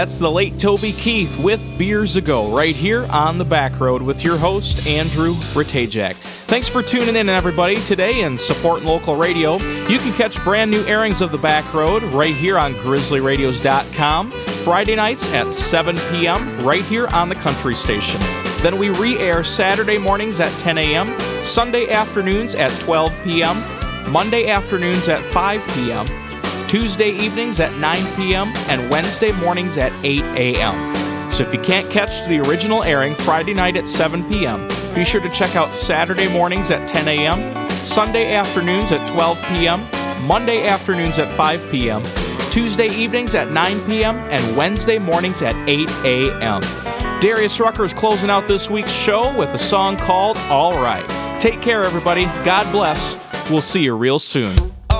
That's the late Toby Keith with Beers Ago right here on the Back Road with your host, Andrew Ratajak. Thanks for tuning in, everybody, today and supporting local radio. You can catch brand new airings of the Back Road right here on grizzlyradios.com, Friday nights at 7 p.m. right here on the Country Station. Then we re-air Saturday mornings at 10 a.m., Sunday afternoons at 12 p.m., Monday afternoons at 5 p.m., Tuesday evenings at 9 p.m., and Wednesday mornings at 8 a.m. So if you can't catch the original airing Friday night at 7 p.m., be sure to check out Saturday mornings at 10 a.m., Sunday afternoons at 12 p.m., Monday afternoons at 5 p.m., Tuesday evenings at 9 p.m., and Wednesday mornings at 8 a.m. Darius Rucker's closing out this week's show with a song called All Right. Take care, everybody. God bless. We'll see you real soon.